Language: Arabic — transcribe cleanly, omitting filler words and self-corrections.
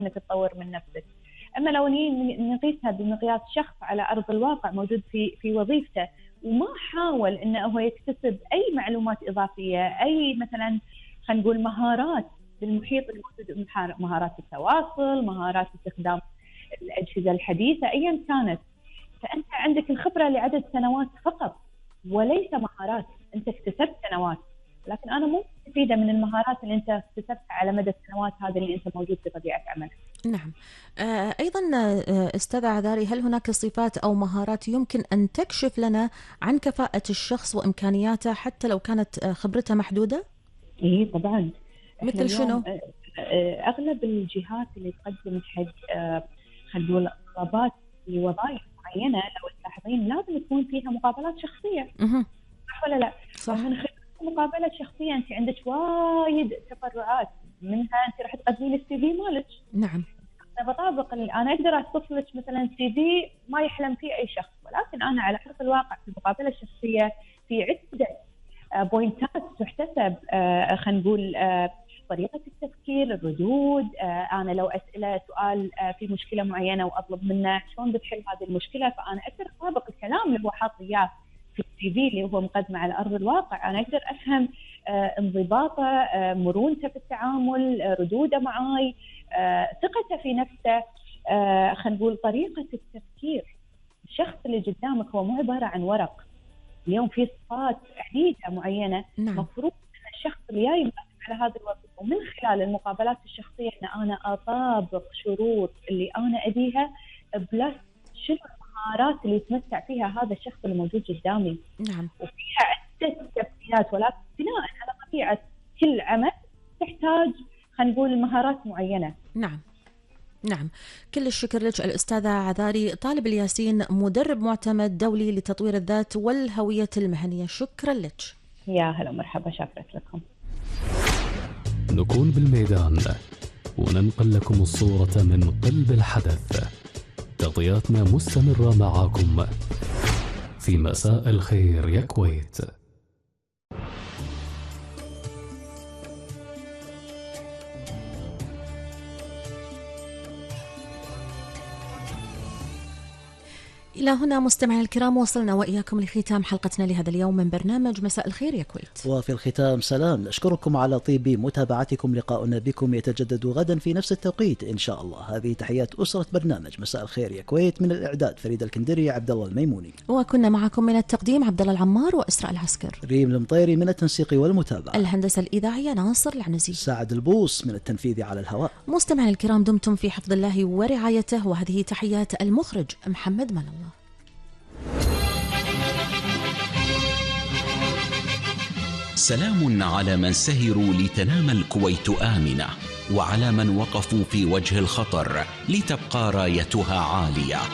انك تطور من نفسك. اما لو نقيسها بمقياس شخص على ارض الواقع موجود في وظيفته وما حاول انه هو يكتسب اي معلومات اضافيه، اي مثلا خلينا نقول مهارات بالمحيط الموجود، مهارات التواصل، مهارات استخدام الاجهزه الحديثه ايا كانت، فانت عندك الخبره لعدد سنوات فقط وليس مهارات. انت اكتسبت سنوات، لكن انا مو مستفيده من المهارات اللي انت اكتسبتها على مدى السنوات هذه اللي انت موجود في طبيعه عملك. نعم. أيضا أستاذة عذاري، هل هناك صفات أو مهارات يمكن أن تكشف لنا عن كفاءة الشخص وإمكانياته حتى لو كانت خبرته محدودة؟ إيه طبعا. مثل شنو؟ أغلب الجهات اللي تقدم حق خلينا نقول طلبات لوظائف معينة، لو تلاحظين لازم تكون فيها مقابلات شخصية. صح ولا لا؟ صح. ومن خلال المقابلة الشخصية أنت عندك وايد تفرعات، منها أنت راح تقدمين السي في مالك. نعم. أنا بطابق أنا أقدر أصف لك مثلا سي في ما يحلم فيه أي شخص، ولكن أنا على أرض الواقع في المقابلة الشخصية في عدة بوينتات تحتسب. خلينا نقول طريقة التفكير، الردود. أنا لو أسأله سؤال في مشكلة معينة وأطلب منه شلون بتحل هذه المشكلة، فأنا أقدر أطابق الكلام اللي هو حاط إياه في السي في اللي هو مقدمه على أرض الواقع. أنا أقدر أفهم انضباطه، مرونته في التعامل، ردوده معاي، ثقته في نفسه. خلينا نقول طريقة التفكير. الشخص اللي قدامك هو مو عبارة عن ورق. اليوم في صفات عديدة معينة مفروض أن الشخص اللي جاي على هذا الوظيفة ومن خلال المقابلات الشخصية أن أنا أطابق شروط اللي أنا أبيها، بلس شنو المهارات اللي يتمتع فيها هذا الشخص اللي موجود قدامي. نعم. وفيها عدة تفصيلات، ولكن بناء على طبيعة كل عمل تحتاج خلينا نقول مهارات معينة. نعم. نعم، كل الشكر لك الأستاذة عذاري، طالب الياسين، مدرب معتمد دولي لتطوير الذات والهوية المهنية. شكرا لك. يا هلا مرحبا، شكرا لكم. نكون بالميدان وننقل لكم الصورة من قلب الحدث. تغطياتنا مستمرة معاكم في مساء الخير يا كويت. إلى هنا مستمعي الكرام وصلنا وإياكم لختام حلقتنا لهذا اليوم من برنامج مساء الخير يا كويت. وفي الختام سلام، نشكركم على طيب متابعتكم. لقاؤنا بكم يتجدد غدا في نفس التوقيت إن شاء الله. هذه تحيات أسرة برنامج مساء الخير يا كويت، من الإعداد فريد الكندري، عبد الله الميموني، وكنا معكم من التقديم عبد الله العمار وإسراء العسكر، ريم المطيري من التنسيق والمتابعة، الهندسة الإذاعية ناصر العنزي، سعد البوص من التنفيذ على الهواء. مستمعي الكرام دمتم في حفظ الله ورعايته، وهذه تحيات المخرج محمد من الله. سلام على من سهروا لتنام الكويت آمنة، وعلى من وقفوا في وجه الخطر لتبقى رايتها عالية.